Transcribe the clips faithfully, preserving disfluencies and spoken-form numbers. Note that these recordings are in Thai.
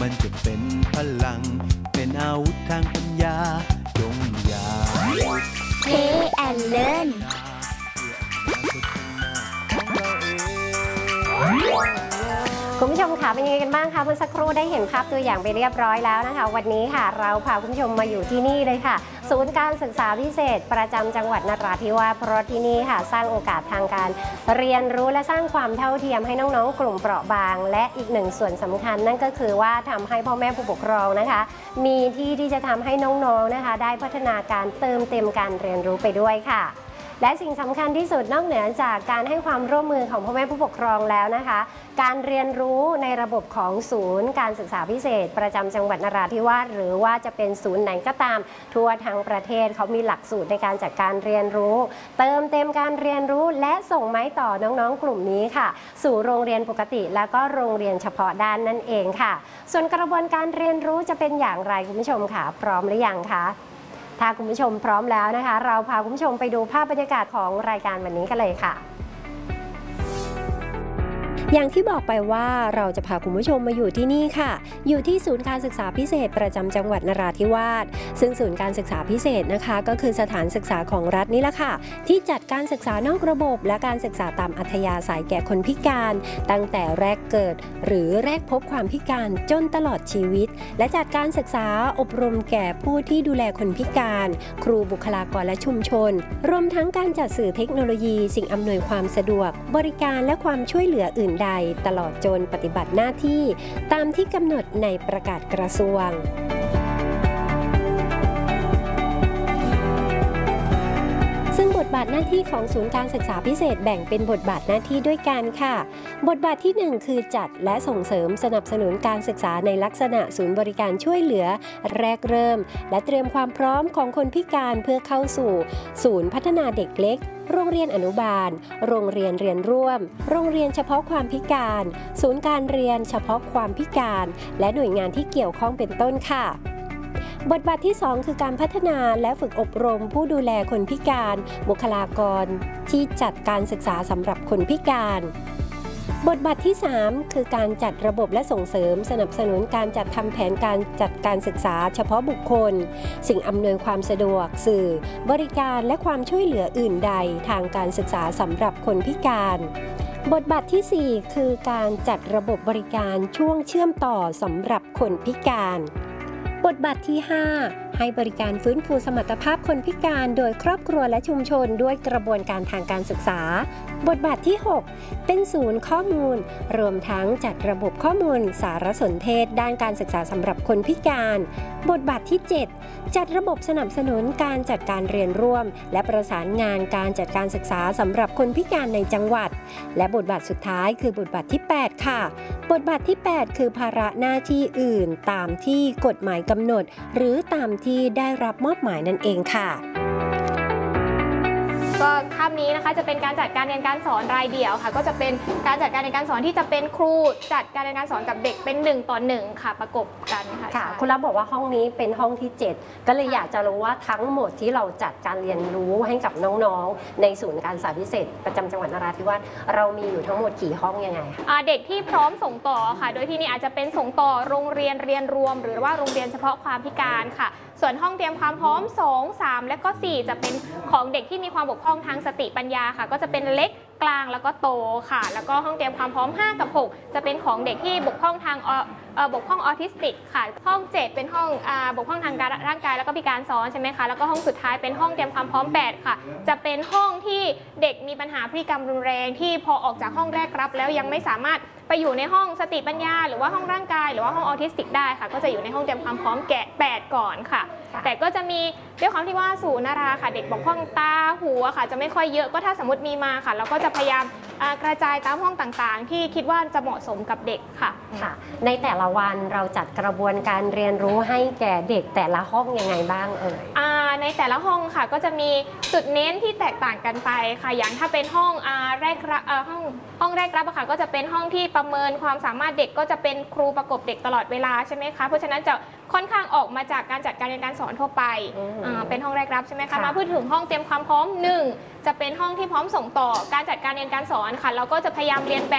มันจะเป็นพลังเป็นอาวุธทางปัญญาจงอย่า Play and Learnคุณผู้ชมค่ะเป็นยังไงกันบ้างคะเมื่อสักครู่ได้เห็นภาพตัวอย่างไปเรียบร้อยแล้วนะคะวันนี้ค่ะเราพาคุณผู้ชมมาอยู่ที่นี่เลยค่ะศูนย์การศึกษาพิเศษประจำจังหวัดนราธิวาสเพราะที่นี่ค่ะสร้างโอกาสทางการเรียนรู้และสร้างความเท่าเทียมให้น้องๆกลุ่มเปราะบางและอีกหนึ่งส่วนสำคัญนั่นก็คือว่าทำให้พ่อแม่ผู้ปกครองนะคะมีที่ที่จะทำให้น้องๆนะคะได้พัฒนาการเติมเต็มการเรียนรู้ไปด้วยค่ะและสิ่งสำคัญที่สุดนอกเหนือจากการให้ความร่วมมือของพ่อแม่ผู้ปกครองแล้วนะคะการเรียนรู้ในระบบของศูนย์การศึกษาพิเศษประจำจังหวัดนราธิวาสหรือว่าจะเป็นศูนย์ไหนก็ตามทั่วทั้งประเทศเขามีหลักสูตรในการจัดการเรียนรู้เติมเต็มการเรียนรู้และส่งไม้ต่อน้องๆกลุ่มนี้ค่ะสู่โรงเรียนปกติแล้วก็โรงเรียนเฉพาะด้านนั่นเองค่ะส่วนกระบวนการเรียนรู้จะเป็นอย่างไรคุณผู้ชมค่ะพร้อมหรือยังคะถ้าคุณผู้ชมพร้อมแล้วนะคะเราพาคุณผู้ชมไปดูภาพบรรยากาศของรายการวันนี้กันเลยค่ะอย่างที่บอกไปว่าเราจะพาคุณผู้ชมมาอยู่ที่นี่ค่ะอยู่ที่ศูนย์การศึกษาพิเศษประจำจังหวัดนราธิวาสซึ่งศูนย์การศึกษาพิเศษนะคะก็คือสถานศึกษาของรัฐนี่แหละค่ะที่จัดการศึกษานอกระบบและการศึกษาตามอัธยาศัยแก่คนพิการตั้งแต่แรกเกิดหรือแรกพบความพิการจนตลอดชีวิตและจัดการศึกษาอบรมแก่ผู้ที่ดูแลคนพิการครูบุคลากรและชุมชนรวมทั้งการจัดสื่อเทคโนโลยีสิ่งอำนวยความสะดวกบริการและความช่วยเหลืออื่นใดตลอดจนปฏิบัติหน้าที่ตามที่กำหนดในประกาศกระทรวงซึ่งบทบาทหน้าที่ของศูนย์การศึกษาพิเศษแบ่งเป็นบทบาทหน้าที่ด้วยกันค่ะบทบาทที่หนึ่งคือจัดและส่งเสริมสนับสนุนการศึกษาในลักษณะศูนย์บริการช่วยเหลือแรกเริ่มและเตรียมความพร้อมของคนพิการเพื่อเข้าสู่ศูนย์พัฒนาเด็กเล็กโรงเรียนอนุบาลโรงเรียนเรียนร่วมโรงเรียนเฉพาะความพิการศูนย์การเรียนเฉพาะความพิการและหน่วยงานที่เกี่ยวข้องเป็นต้นค่ะบทบาทที่สองคือการพัฒนาและฝึกอบรมผู้ดูแลคนพิการบุคลากรที่จัดการศึกษาสำหรับคนพิการบทบาทที่สามคือการจัดระบบและส่งเสริมสนับสนุนการจัดทำแผนการจัดการศึกษาเฉพาะบุคคลสิ่งอำนวยความสะดวกสื่อบริการและความช่วยเหลืออื่นใดทางการศึกษาสำหรับคนพิการบทบาทที่สี่คือการจัดระบบบริการช่วงเชื่อมต่อสำหรับคนพิการบทบาทที่ห้าให้บริการฟื้นฟูสมรรถภาพคนพิการโดยครอบครัวและชุมชนด้วยกระบวนการทางการศึกษาบทบาทที่หกเป็นศูนย์ข้อมูลรวมทั้งจัดระบบข้อมูลสารสนเทศด้านการศึกษาสำหรับคนพิการบทบาทที่เจ็ดจัดระบบสนับสนุนการจัดการเรียนร่วมและประสานงานการจัดการศึกษาสำหรับคนพิการในจังหวัดและบทบาทสุดท้ายคือบทบาทที่แปดค่ะบทบาทที่แปดคือภาระหน้าที่อื่นตามที่กฎหมายกำหนดหรือตามที่ได้รับมอบหมายนั่นเองค่ะก็ภาพนี้นะคะจะเป็นการจัดการเรียนการสอนรายเดี่ยวค่ะก็จะเป็นการจัดการเรียนการสอนที่จะเป็นครูจัดการเรียนการสอนกับเด็กเป็นหนึ่งต่อหนึ่งค่ะประกบกันค่ะค่ะคุณรับบอกว่าห้องนี้เป็นห้องที่เจ็ดก็เลยอยากจะรู้ว่าทั้งหมดที่เราจัดการเรียนรู้ให้กับน้องๆในศูนย์การศึกษาพิเศษประจำจังหวัดนราธิวาสเรามีอยู่ทั้งหมดกี่ห้องยังไงคะเด็กที่พร้อมส่งต่อค่ะโดยที่นี่อาจจะเป็นส่งต่อโรงเรียนเรียนรวมหรือว่าโรงเรียนเฉพาะความพิการค่ะส่วนห้องเตรียมความพร้อมสอง สามและก็สี่จะเป็นของเด็กที่มีความบกพร่องทางสติปัญญาค่ะก็จะเป็นเล็กกลางแล้วก็โตค่ะแล้วก็ห้องเตรียมความพร้อมห้ากับหกจะเป็นของเด็กที่บกพร่องทางบกพร่องออทิสติกค่ะห้องเจ็ดเป็นห้องบกพร่องทางร่างกายแล้วก็พิการซ้อนใช่ไหมคะแล้วก็ห้องสุดท้ายเป็นห้องเตรียมความพร้อมแปดค่ะจะเป็นห้องที่เด็กมีปัญหาพฤติกรรมรุนแรงที่พอออกจากห้องแรกรับแล้วยังไม่สามารถไปอยู่ในห้องสติปัญญาหรือว่าห้องร่างกายหรือว่าห้องออทิสติกได้ค่ะก็จะอยู่ในห้องเตรียมความพร้อมแกะแปดก่อนค่ะแต่ก็จะมีด้วยความที่ว่าศูนย์นาราค่ะเด็กบกพร่องตาหูค่ะจะไม่ค่อยเยอะก็ถ้าสมมติมีมาค่ะเราก็จะพยายามกระจายตามห้องต่างๆที่คิดว่าจะเหมาะสมกับเด็กค่ะค่ะในแต่ละวันเราจัดกระบวนการเรียนรู้ให้แก่เด็กแต่ละห้องยังไงบ้างเอ่ยในแต่ละห้องค่ะก็จะมีจุดเน้นที่แตกต่างกันไปค่ะอย่างถ้าเป็นห้องแรกห้องห้องแรกรับค่ะก็จะเป็นห้องที่ประเมินความสามารถเด็กก็จะเป็นครูประกบเด็กตลอดเวลาใช่ไหมคะเพราะฉะนั้นจะค่อนข้างออกมาจากการจัดการเรียนการสอนทั่วไปเป็นห้องแรกรับใช่ไหมคะมาพูดถึงห้องเตรียมความพร้อมหนึ่งจะเป็นห้องที่พร้อมส่งต่อการจัดการเรียนการสอนค่ะเราก็จะพยายามเรียนแบบ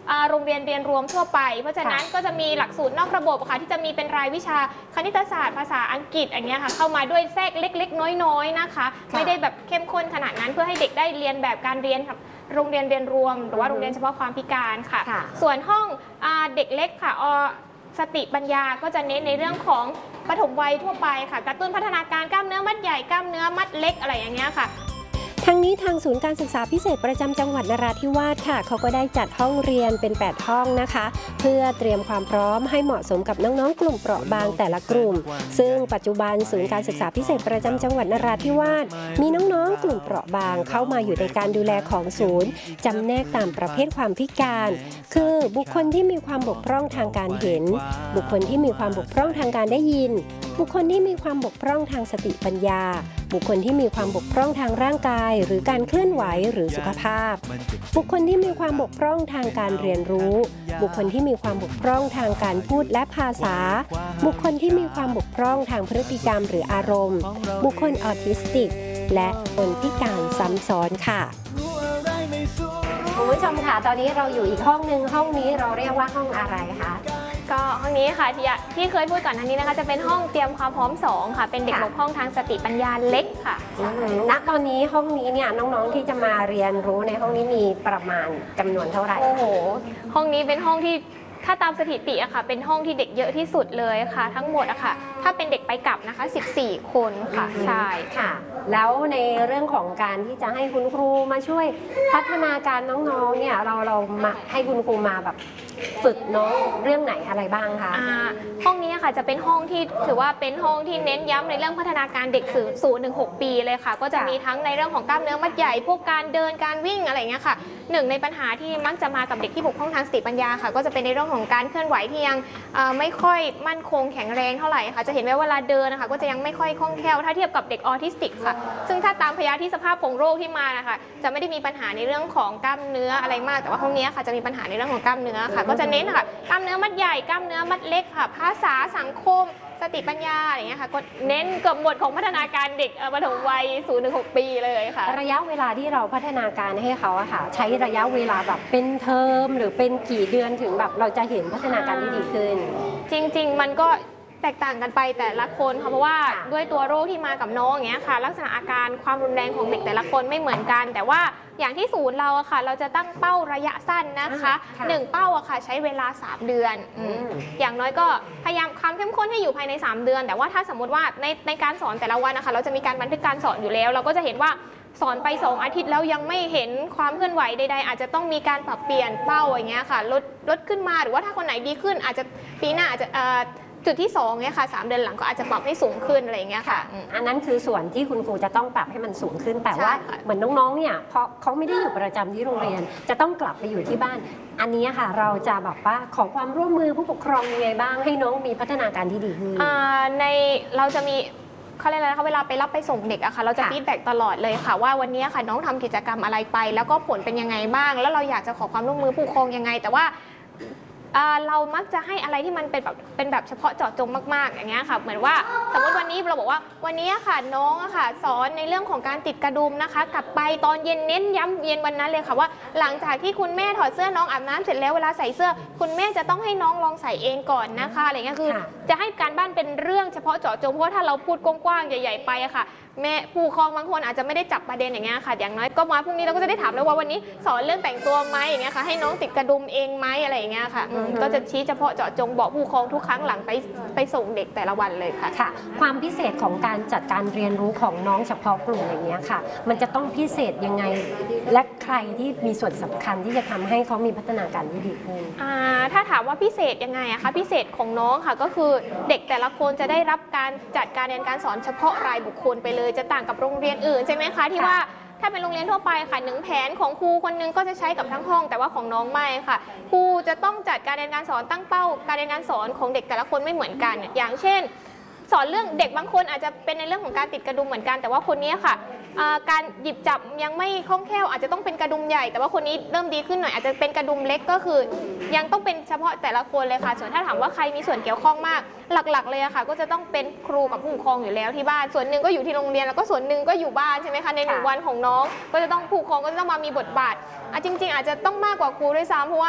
โรงเรียนเรียนรวมทั่วไปเพราะฉะนั้นก็จะมีหลักสูตรนอกระบบค่ะที่จะมีเป็นรายวิชาคณิตศาสตร์ภาษาอังกฤษอย่างเงี้ยค่ะเข้ามาด้วยแทรกเล็กๆน้อยๆนะคะไม่ได้แบบเข้มข้นขนาดนั้นเพื่อให้เด็กได้เรียนแบบการเรียนโรงเรียนเรียนรวมหรือว่าโรงเรียนเฉพาะความพิการค่ะส่วนห้องเด็กเล็กค่ะสติปัญญาก็จะเน้นในเรื่องของปฐมวัยทั่วไปค่ะกระตุ้นพัฒนาการกล้ามเนื้อมัดใหญ่กล้ามเนื้อมัดเล็กอะไรอย่างเงี้ยค่ะทั้งนี้ทางศูนย์การศึกษาพิเศษประจำจังหวัดนราธิวาสค่ะเขาก็ได้จัดห้องเรียนเป็นแปดห้องนะคะเพื่อเตรียมความพร้อมให้เหมาะสมกับน้องๆกลุ่มเปราะบางแต่ละกลุ่มซึ่งปัจจุบันศูนย์การศึกษาพิเศษประจำจังหวัดนราธิวาสมีน้องๆกลุ่มเปราะบางเข้ามาอยู่ในการดูแลของศูนย์จำแนกตามประเภทความพิการคือบุคคลที่มีความบกพร่องทางการเห็นบุคคลที่มีความบกพร่องทางการได้ยินบุคคลที่มีความบกพร่องทางสติปัญญาบุคคลที่มีความบกพร่องทางร่างกายหรือการเคลื่อนไหวหรือสุขภาพบุคคลที่มีความบกพร่องทางการเรียนรู้บุคคลที่มีความบกพร่องทางการพูดและภาษาบุคคลที่มีความบกพร่องทางพฤติกรรมหรืออารมณ์บุคคลออทิสติกและคนพิการซ้ำซ้อนค่ะคุณผู้ชมค่ะตอนนี้เราอยู่อีกห้องนึงห้องนี้เราเรียกว่าห้องอะไรคะก็ห้องนี้ค่ะที่ที่เคยพูดก่อนหน้านี้นะคะจะเป็นห้องเตรียมความพร้อมสองค่ะเป็นเด็กบกพร่องทางสติปัญญาเล็กค่ะณตอนนี้ห้องนี้เนี่ยน้องๆที่จะมาเรียนรู้ในห้องนี้มีประมาณจำนวนเท่าไหร่โอ้โหห้องนี้เป็นห้องที่ถ้าตามสถิติอะค่ะเป็นห้องที่เด็กเยอะที่สุดเลยค่ะทั้งหมดอะค่ะถ้าเป็นเด็กไปกลับนะคะสิบสี่คนค่ะใช่ค่ะแล้วในเรื่องของการที่จะให้คุณครูมาช่วยพัฒนาการน้องๆเนี่ยเราเรามาให้คุณครูมาแบบฝึกน้องเรื่องไหนอะไรบ้างคะห้องนี้ค่ะจะเป็นห้องที่ถือว่าเป็นห้องที่เน้นย้ำในเรื่องพัฒนาการเด็กศูนย์ถึงหกปีเลยค่ะก็จะมีทั้งในเรื่องของกล้ามเนื้อมัดใหญ่พวกการเดินการวิ่งอะไรเงี้ยค่ะหนึ่งในปัญหาที่มักจะมากับเด็กที่บกพร่องทางสติปัญญาค่ะก็จะเป็นในเรื่องของการเคลื่อนไหวที่ยังไม่ค่อยมั่นคงแข็งแรงเท่าไหร่ค่ะจะเห็นว่าเวลาเดินนะคะก็จะยังไม่ค่อยคล่องแคล่วถ้าเทียบกับเด็กออทิสติกค่ะซึ่งถ้าตามพยาธิสภาพของโรคที่มานะคะจะไม่ได้มีปัญหาในเรื่องของกล้ามเนื้ออะไรมากแต่ว่าห้องนี้ค่ะจะมีปัญหาในเรื่องของกล้ามเนื้อค่ะก็จะเน้นค่ะกล้ามเนื้อมัดใหญ่กล้ามเนื้อมัดเล็กค่ะภาษาสังคมสติปัญญาอะไรอย่างเงี้ยค่ะก็เน้นเกือบหมดของพัฒนาการเด็กปฐมวัยศูนย์ถึงหกปีเลยค่ะระยะเวลาที่เราพัฒนาการให้เขาอะค่ะใช้ระยะเวลาแบบเป็นเทอมหรือเป็นกี่เดือนถึงแบบเราจะเห็นพัฒนาการที่ดีขึ้นจริงๆมันก็แตกต่างกันไปแต่ละคนค่ะเพราะว่าด้วยตัวโรคที่มากับน้องอย่างเงี้ยค่ะลักษณะอาการความรุนแรงของเด็กแต่ละคนไม่เหมือนกันแต่ว่าอย่างที่ศูนย์เราอะค่ะเราจะตั้งเป้าระยะสั้นนะคะหนึ่งเป้าอะค่ะใช้เวลาสามเดือนอย่างน้อยก็พยายามความเข้มข้นให้อยู่ภายในสามเดือนแต่ว่าถ้าสมมติว่าในในการสอนแต่ละวันนะคะเราจะมีการบันทึกการสอนอยู่แล้วเราก็จะเห็นว่าสอนไปสองอาทิตย์แล้วยังไม่เห็นความเคลื่อนไหวใดๆอาจจะต้องมีการปรับเปลี่ยนเป้าอย่างเงี้ยค่ะลดลดขึ้นมาหรือว่าถ้าคนไหนดีขึ้นอาจจะปีหน้าอาจจะจุดที่สองเนี่ยค่ะสามเดือนหลังก็อาจจะปรับให้สูงขึ้นอะไรอย่างเงี้ยค่ะอันนั้นคือส่วนที่คุณครูจะต้องปรับให้มันสูงขึ้นแต่ว่าเหมือนน้องๆเนี่ยเพราะเขาไม่ได้อยู่ประจำที่โรงเรียนจะต้องกลับไปอยู่ที่บ้านอันนี้ค่ะเราจะแบบว่าขอความร่วมมือผู้ปกครองยังไงบ้างให้น้องมีพัฒนาการที่ดีขึ้นในเราจะมีเขาเรียกอะไรนะคะเวลาไปรับไปส่งเด็กอะค่ะเราจะฟีดแบ็กตลอดเลยค่ะว่าวันนี้ค่ะน้องทำกิจกรรมอะไรไปแล้วก็ผลเป็นยังไงบ้างแล้วเราอยากจะขอความร่วมมือผู้ปกครองยังไงแต่ว่าเรามักจะให้อะไรที่มันเป็นแบบเป็นแบบเฉพาะเจาะจงมากๆอย่างเงี้ยค่ะเหมือนว่าสมมติวันนี้เราบอกว่าวันนี้ค่ะน้องอะค่ะสอนในเรื่องของการติดกระดุมนะคะกลับไปตอนเย็นเน้นย้ำเย็นวันนั้นเลยค่ะว่าหลังจากที่คุณแม่ถอดเสื้อน้องอาบน้ำเสร็จแล้วเวลาใส่เสื้อคุณแม่จะต้องให้น้องลองใส่เองก่อนนะคะอะไรเงี้ยคือจะให้การบ้านเป็นเรื่องเฉพาะเจาะจงเพราะถ้าเราพูดกว้างๆใหญ่ๆไปอะค่ะแม่ผู้ปกครองบางคนอาจจะไม่ได้จับประเด็นอย่างเงี้ยค่ะอย่างน้อยก็มาพรุ่งนี้เราก็จะได้ถามแล้วว่าวันนี้สอนเรื่องแต่งตัวไหมอย่างเงี้ยค่ะให้น้องติดกระดุมเองไหมอะไรอย่างเงี้ยค่ะก็จะชี้เฉพาะเจาะจงบอกผู้ปกครองทุกครั้งหลังไปไปส่งเด็กแต่ละวันเลยค่ะค่ะความพิเศษของการจัดการเรียนรู้ของน้องเฉพาะกลุ่มอย่างเงี้ยค่ะมันจะต้องพิเศษยังไงและใครที่มีส่วนสำคัญที่จะทำให้เขามีพัฒนาการที่ดีขึ้นถ้าถามว่าพิเศษยังไงอะคะพิเศษของน้องค่ะก็คือเด็กแต่ละคนจะได้รับการจัดการเรียนการสอนเฉพาะรายบุคคลไปเลยจะต่างกับโรงเรียนอื่นใช่ไหมคะที่ว่าถ้าเป็นโรงเรียนทั่วไปค่ะหนึ่งแผนของครูคนนึงก็จะใช้กับทั้งห้องแต่ว่าของน้องไม่ค่ะครูจะต้องจัดการเรียนการสอนตั้งเป้าการเรียนการสอนของเด็กแต่ละคนไม่เหมือนกันอย่างเช่นสอนเรื่องเด็กบางคนอาจจะเป็นในเรื่องของการติดกระดุมเหมือนกันแต่ว่าคนนี้ค่ะการหยิบจับยังไม่คล่องแคล่วอาจจะต้องเป็นกระดุมใหญ่แต่ว่าคนนี้เริ่มดีขึ้นหน่อยอาจจะเป็นกระดุมเล็กก็คือยังต้องเป็นเฉพาะแต่ละคนเลยค่ะส่วนถ้าถามว่าใครมีส่วนเกี่ยวข้องมากหลักๆเลยค่ะก็จะต้องเป็นครูกับผู้ปกครองอยู่แล้วที่บ้านส่วนหนึ่งก็อยู่ที่โรงเรียนแล้วก็ส่วนหนึ่งก็อยู่บ้านใช่ไหมคะในหนึ่งวันของน้องก็จะต้องผู้ปกครองก็จะต้องมามีบทบาทจริงๆอาจจะต้องมากกว่าครูด้วยซ้ำเพราะว่า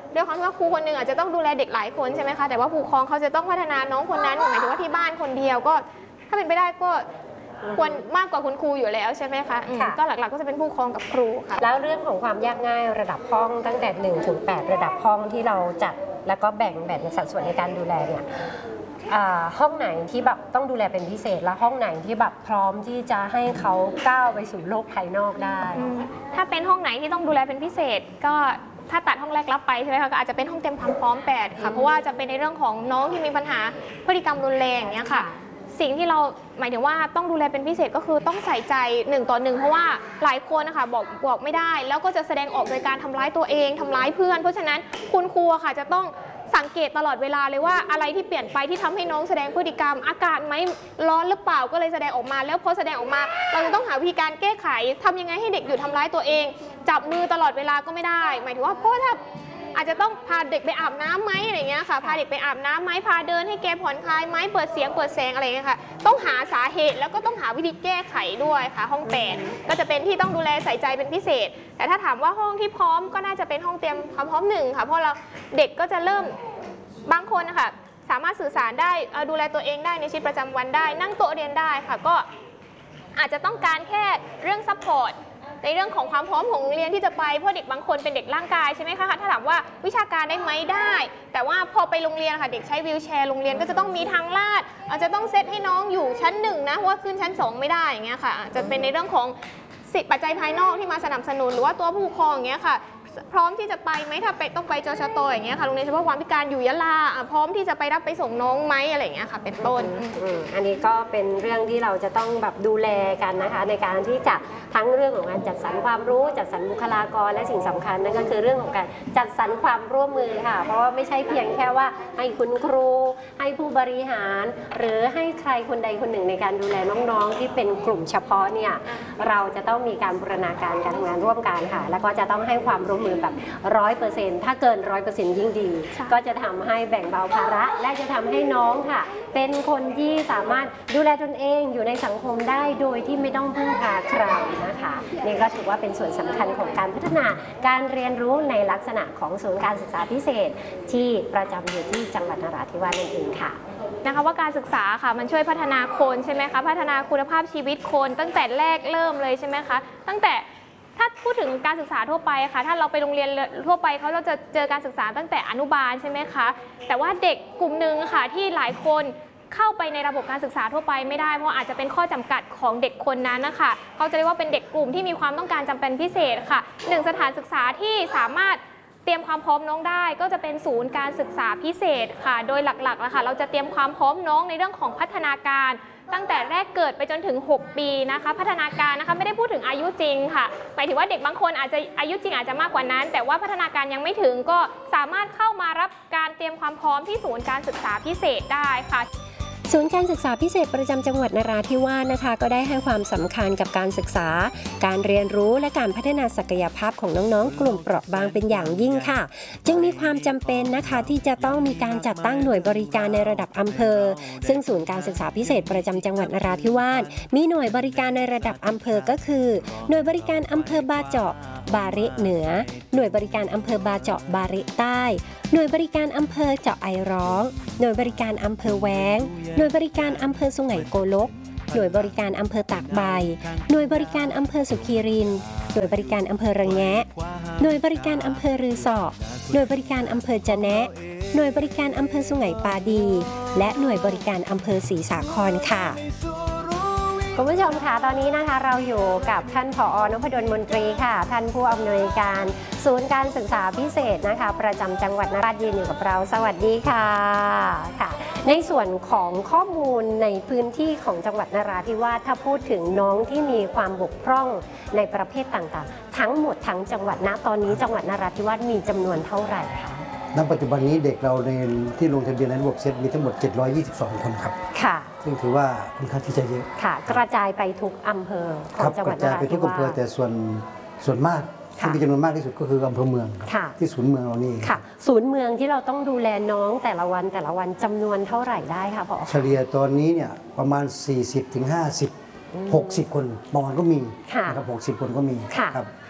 ด้วยความที่ว่าครูคนหนึ่งอาจจะต้องดูแลเด็กหลายคนใช่ไหมคะแต่ว่าผู้ปกครองเขาจะต้องพัฒนาน้องคนนั้นหมายถึงว่าที่บ้านคนเดียวก็ถ้าเป็นไปได้ก็ควรมากกว่าคุณครูอยู่แล้วใช่ไหมคะก็หลักๆก็จะเป็นผู้ปกครองกับครูค่ะแล้วเรื่องของความยากง่ายระดับห้องตั้งแต่หนึ่งถึงแปดระดับห้องที่เราจัดแล้วก็แบ่งแบ่งสัดส่วนในการดูแลเนี่ยห้องไหนที่แบบต้องดูแลเป็นพิเศษและห้องไหนที่แบบพร้อมที่จะให้เขาก้าวไปสู่โลกภายนอกได้ถ้าเป็นห้องไหนที่ต้องดูแลเป็นพิเศษก็ถ้าตัดห้องแรกรับไปใช่ไหมคะก็อาจจะเป็นห้องเตรียมความพร้อมแปดค่ะเพราะว่าจะเป็นในเรื่องของน้องที่มีปัญหาพฤติกรรมรุนแรงอย่างเงี้ยค่ะสิ่งที่เราหมายถึงว่าต้องดูแลเป็นพิเศษก็คือต้องใส่ใจหนึ่งต่อหนึ่งเพราะว่าหลายคนนะคะบอกบอกไม่ได้แล้วก็จะแสดงออกโดยการทำร้ายตัวเองทำร้ายเพื่อนเพราะฉะนั้นคุณครูค่ะจะต้องสังเกตตลอดเวลาเลยว่าอะไรที่เปลี่ยนไปที่ทำให้น้องแสดงพฤติกรรมอากาศไหมร้อนหรือเปล่าก็เลยแสดงออกมาแล้วพอแสดงออกมาเราจะต้องหาวิธีการแก้ไขทำยังไงให้เด็กหยุดทำร้ายตัวเองจับมือตลอดเวลาก็ไม่ได้หมายถึงว่าเพราะถ้าอาจจะต้องพาเด็กไปอาบน้ำไหมอะไรเงี้ยค่ะพาเด็กไปอาบน้ำไหมพาเดินให้แกผ่อนคลายไหมเปิดเสียงเปิดแสงอะไรเงี้ยค่ะต้องหาสาเหตุแล้วก็ต้องหาวิธีแก้ไขด้วยค่ะห้องแปดก็จะเป็นที่ต้องดูแลใส่ใจเป็นพิเศษแต่ถ้าถามว่าห้องที่พร้อมก็น่าจะเป็นห้องเตรียมความพร้อมหนึ่งค่ะเพราะเราเด็กก็จะเริ่มบางคนนะคะสามารถสื่อสารได้ดูแลตัวเองได้ในชีวิตประจำวันได้นั่งโต๊ะเรียนได้ค่ะก็อาจจะต้องการแค่เรื่องซัพพอร์ตในเรื่องของความพร้อมของโรงเรียนที่จะไปเพราะเด็กบางคนเป็นเด็กร่างกายใช่ไหมคะถ้าถามว่าวิชาการได้ไหมได้แต่ว่าพอไปโรงเรียนค่ะเด็กใช้วีลแชร์โรงเรียนก็จะต้องมีทางลาดอาจจะต้องเซตให้น้องอยู่ชั้นหนึ่งนะเพราะว่าขึ้นชั้นสองไม่ได้อย่างเงี้ยค่ะอาจจะเป็นในเรื่องของสิทธิปัจจัยภายนอกที่มาสนับสนุนหรือว่าตัวผู้ปกครองอย่างเงี้ยค่ะพร้อมที่จะไปไหมถ้าไปต้องไปจชตอย่างเงี้ยค่ะโรงเรียนเฉพาะความพิการอยู่ยะลาพร้อมที่จะไปรับไปส่งน้องไหมอะไรอย่างเงี้ยค่ะเป็นต้นอันนี้ก็เป็นเรื่องที่เราจะต้องแบบดูแลกันนะคะในการที่จะทั้งเรื่องของการจัดสรรความรู้จัดสรรบุคลากรและสิ่งสำคัญนั่นก็คือเรื่องของการจัดสรรความร่วมมือค่ะเพราะว่าไม่ใช่เพียงแค่ว่าให้คุณครูให้ผู้บริหารหรือให้ใครคนใดคนหนึ่งในการดูแลน้องๆที่เป็นกลุ่มเฉพาะเนี่ยเราจะต้องมีการบูรณาการการทำงานร่วมกันค่ะแล้วก็จะต้องให้ความร่วมมือแบบร้อยเปอร์เซ็นต์ถ้าเกินร้อยเปอร์เซ็นต์ยิ่งดีก็จะทำให้แบ่งเบาภาระและจะทำให้น้องค่ะเป็นคนที่สามารถดูแลตนเองอยู่ในสังคมได้โดยที่ไม่ต้องพึ่งพาใครนะคะนี่ก็ถือว่าเป็นส่วนสำคัญของการพัฒนาการเรียนรู้ในลักษณะของศูนย์การศึกษาพิเศษที่ประจำอยู่ที่จังหวัดนราธิวาสนั่นเองค่ะนะคะว่าการศึกษาค่ะมันช่วยพัฒนาคนใช่ไหมคะพัฒนาคุณภาพชีวิตคนตั้งแต่แรกเริ่มเลยใช่ไหมคะตั้งแต่ถ้าพูดถึงการศึกษาทั่วไปค่ะถ้าเราไปโรงเรียนทั่วไปเขาเราจะเจอการศึกษาตั้งแต่อนุบาลใช่ไหมคะแต่ว่าเด็กกลุ่มหนึ่งค่ะที่หลายคนเข้าไปในระบบการศึกษาทั่วไปไม่ได้เพราะอาจจะเป็นข้อจำกัดของเด็กคนนั้นนะคะเขาจะเรียกว่าเป็นเด็กกลุ่มที่มีความต้องการจำเป็นพิเศษค่ะหนึ่งสถานศึกษาที่สามารถเตรียมความพร้อมน้องได้ก็จะเป็นศูนย์การศึกษาพิเศษค่ะโดยหลักๆนะคะเราจะเตรียมความพร้อมน้องในเรื่องของพัฒนาการตั้งแต่แรกเกิดไปจนถึงหกปีนะคะพัฒนาการนะคะไม่ได้พูดถึงอายุจริงค่ะหมายถึงว่าเด็กบางคนอาจจะอายุจริงอาจจะมากกว่านั้นแต่ว่าพัฒนาการยังไม่ถึงก็สามารถเข้ามารับการเตรียมความพร้อมที่ศูนย์การศึกษาพิเศษได้ค่ะศูนย์การศึกษาพิเศษประจำจังหวัดนราธิวาสนะคะก็ได้ให้ความสำคัญกับการศึกษาการเรียนรู้และการพัฒนาศักยภาพของน้องๆกลุ่มเปราะบางเป็นอย่างยิ่งค่ะจึงมีความจำเป็นนะคะที่จะต้องมีการจัดตั้งหน่วยบริการในระดับอำเภอซึ่งศูนย์การศึกษาพิเศษประจำจังหวัดนราธิวาสมีหน่วยบริการในระดับอำเภอก็คือหน่วยบริการอำเภอบาเจาะบาริเหนือหน่วยบริการอำเภอบาเจาะบาริใต้หน่วยบริการอำเภอเจาะไอร้องหน่วยบริการอำเภอแว้งหน่วยบริการอำเภอสุไหงโกลกหน่วยบริการอำเภอตากใบหน่วยบริการอำเภอสุขีรินหน่วยบริการอำเภอระแงะหน่วยบริการอำเภอรือสอหน่วยบริการอำเภอจะแนะหน่วยบริการอำเภอสุไหงปาดีและหน่วยบริการอำเภอศรีสาครค่ะคุณผู้ชมค่ะตอนนี้นะคะเราอยู่กับท่านผอ.นพดลมนตรีค่ะท่านผู้อำนวยการศูนย์การศึกษาพิเศษนะคะประจำจังหวัดนราธิวาสยืนอยู่กับเราสวัสดีค่ะค่ะในส่วนของข้อมูลในพื้นที่ของจังหวัดนราธิวาสถ้าพูดถึงน้องที่มีความบกพร่องในประเภทต่างๆทั้งหมดทั้งจังหวัดณตอนนี้จังหวัดนราธิวาสมีจำนวนเท่าไหร่คะณปัจจุบันนี้เด็กเราในที่ลงทะเบียนในระบบเซตมีทั้งหมดเจ็ดร้อยยี่สิบสองคนครับค่ะซึ่งถือว่าค่อนข้างที่จะเยอะค่ะกระจายไปทุกอำเภอของจังหวัดนราธิวาสกระจายไปทุกอำเภอแต่ส่วนส่วนมากที่มีจำนวนมากที่สุดก็คืออำเภอเมืองที่ศูนย์เมืองเรานี่ค่ะศูนย์เมืองที่เราต้องดูแลน้องแต่ละวันแต่ละวันจำนวนเท่าไหร่ได้คะผอ. เฉลี่ยตอนนี้เนี่ยประมาณ สี่สิบถึงห้าสิบ หกสิบ คนบางวันก็มีนะครับหกสิบคนก็มีครับ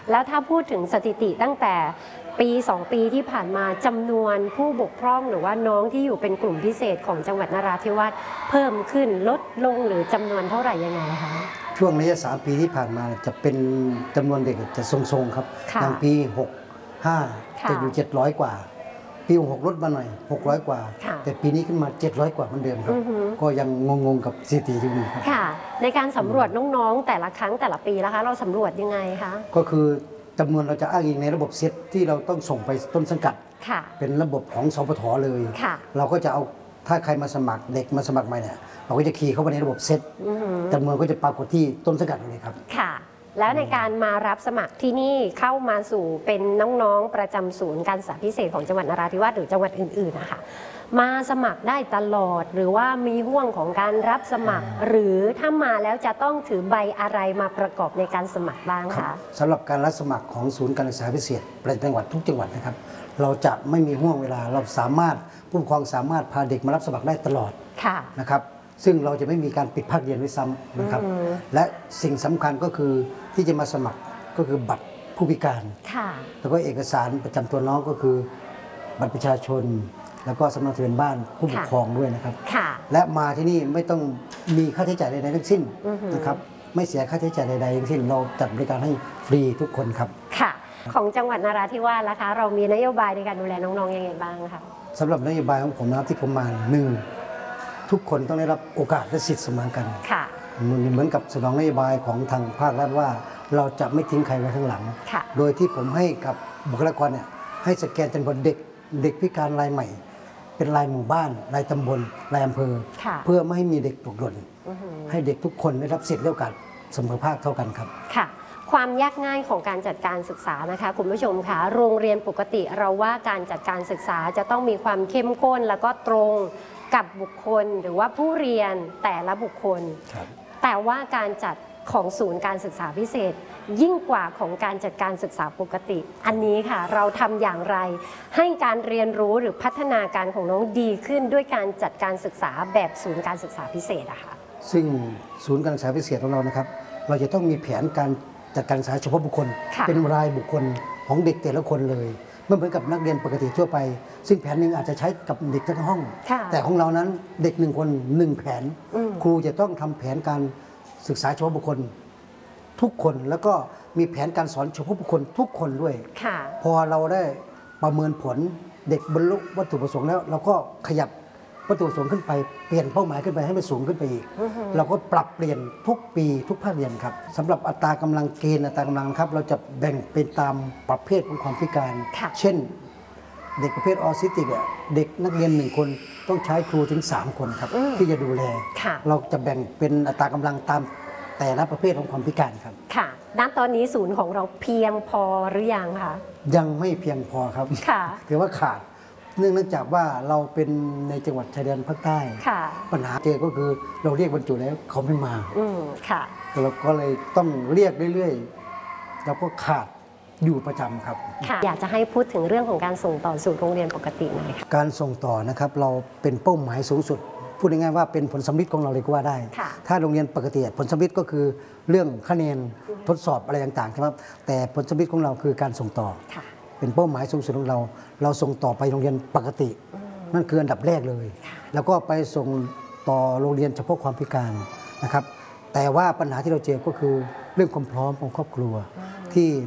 แล้วถ้าพูดถึงสถิติตั้งแต่ปีสองปีที่ผ่านมาจำนวนผู้บกพร่องหรือว่าน้องที่อยู่เป็นกลุ่มพิเศษของจังหวัดนราธิวาสเพิ่มขึ้นลดลงหรือจำนวนเท่าไหร่ยังไงคะช่วงระยะสามปีที่ผ่านมาจะเป็นจำนวนเด็กจะทรงๆครับอย่างปีหก ห้าจะอยู่เจ็ดร้อยกว่าปีหกลดมาหน่อยหกร้อยกว่าแต่ปีนี้ขึ้นมาเจ็ดร้อยกว่าเหมือนเดิมครับก็ยังงงๆกับสถิติที่มีครับค่ะในการสำรวจน้องๆแต่ละครั้งแต่ละปีแล้วคะเราสำรวจยังไงคะก็คือจำนวนเราจะอ้างอิงในระบบเซตที่เราต้องส่งไปต้นสังกัดเป็นระบบของสปทเลยเราก็จะเอาถ้าใครมาสมัครเด็กมาสมัครใหม่เนี่ยเราก็จะคีย์เข้าไปในระบบเซตจำนวนก็จะปรากฏที่ต้นสังกัดเลยครับค่ะแล้วในการมารับสมัครที่นี่เข้ามาสู่เป็นน้องๆประจำศูนย์การศึกษาพิเศษของจังหวัดนราธิวาสหรือจังหวัดอื่นๆนะคะมาสมัครได้ตลอดหรือว่ามีห่วงของการรับสมัครหรือถ้ามาแล้วจะต้องถือใบอะไรมาประกอบในการสมัครบ้างคะสำหรับการรับสมัครของศูนย์การศึกษาพิเศษประจำจังหวัดทุกจังหวัดนะครับเราจะไม่มีห่วงเวลาเราสามารถผู้ปกครองสามารถพาเด็กมารับสมัครได้ตลอดนะครับซึ่งเราจะไม่มีการปิดภาคเรียนด้วยซ้ำนะครับและสิ่งสำคัญก็คือที่จะมาสมัครก็คือบัตรผู้พิการแล้วก็เอกสารประจำตัวน้องก็คือบัตรประชาชนแล้วก็สำเนาทะเบียนบ้านผู้ปกครองด้วยนะครับและมาที่นี่ไม่ต้องมีค่าใช้จ่ายใดๆทั้งสิ้นนะครับไม่เสียค่าใช้จ่ายใดๆทั้งสิ้นเราจัดบริการให้ฟรีทุกคนครับค่ะของจังหวัดนราธิวาสล่ะคะเรามีนโยบายในการดูแลน้องๆยังไงบ้างคะสำหรับนโยบายของผมนะครับที่ผมมาหนึ่งทุกคนต้องได้รับโอกาสและสิทธิ์เสมอกันเหมือนกับสนองนโยบายของทางภาครัฐว่าเราจะไม่ทิ้งใครไว้ข้างหลังโดยที่ผมให้กับบุคลากรเนี่ยให้สแกนจำนวนเด็กเด็กพิการรายใหม่เป็นรายหมู่บ้านรายตำบลรายอำเภอเพื่อไม่ให้มีเด็กตกหล่นให้เด็กทุกคนได้รับสิทธิ์และโอกาสเสมอภาคเท่ากันครับค่ะความยากง่ายของการจัดการศึกษานะคะคุณผู้ชมค่ะโรงเรียนปกติเราว่าการจัดการศึกษาจะต้องมีความเข้มข้นแล้วก็ตรงกับบุคคลหรือว่าผู้เรียนแต่ละบุคคลแต่ว่าการจัดของศูนย์การศึกษาพิเศษยิ่งกว่าของการจัดการศึกษาปกติอันนี้ค่ะเราทำอย่างไรให้การเรียนรู้หรือพัฒนาการของน้องดีขึ้นด้วยการจัดการศึกษาแบบศูนย์การศึกษาพิเศษอะค่ะซึ่งศูนย์การศึกษาพิเศษของเรานะครับเราจะต้องมีแผนการจัดการศึกษาเฉพาะบุคคลเป็นรายบุคคลของเด็กแต่ละคนเลยไม่เหมือนกับนักเรียนปกติทั่วไปซึ่งแผนหนึ่งอาจจะใช้กับเด็กทั้งห้องแต่ของเรานั้นเด็กหนึ่งคนหนึ่งแผนครูจะต้องทำแผนการศึกษาเฉพาะบุคคลทุกคนแล้วก็มีแผนการสอนเฉพาะบุคคลทุกคนด้วยพอเราได้ประเมินผลเด็กบรรลุวัตถุประสงค์แล้วเราก็ขยับวัตถุประสงค์ขึ้นไปเปลี่ยนเป้าหมายขึ้นไปให้มันสูงขึ้นไปอีกเราก็ปรับเปลี่ยนทุกปีทุกภาคเรียนครับสำหรับอัตรากำลังเกณฑ์อัตรากำลังครับเราจะแบ่งเป็นตามประเภทของความพิการเช่นเด็กประเภทออทิสติกเด็กนักเรียนหนึ่งคนต้องใช้ครูถึงสามคนครับที่จะดูแลเราจะแบ่งเป็นอัตรากำลังตามแต่ละประเภทของความพิการครับค่ะณตอนนี้ศูนย์ของเราเพียงพอหรือยังคะยังไม่เพียงพอครับถือว่าขาดเนื่องจากว่าเราเป็นในจังหวัดชายแดนภาคใต้ปัญหาเจอก็คือเราเรียกบรรจุแล้วเขาไม่มาเราก็เลยต้องเรียกเรื่อยๆเราก็ขาดอยู่ประจำครับอยากจะให้พูดถึงเรื่องของการส่งต่อสู่โรงเรียนปกติหน่อยค่ะการส่งต่อนะครับเราเป็นเป้าหมายสูงสุดพูดง่ายๆว่าเป็นผลสำลิดของเราเลยก็ว่าได้ถ้าโรงเรียนปกติผลสำลิดก็คือเรื่องคะแนนทดสอบอะไรต่างๆใช่ไหมแต่ผลสำลิดของเราคือการส่งต่อเป็นเป้าหมายสูงสุดของเราเราส่งต่อไปโรงเรียนปกตินั่นคืออันดับแรกเลยแล้วก็ไปส่งต่อโรงเรียนเฉพาะความพิการนะครับแต่ว่าปัญหาที่เราเจอก็คือเรื่องความพร้อมของครอบครัวที่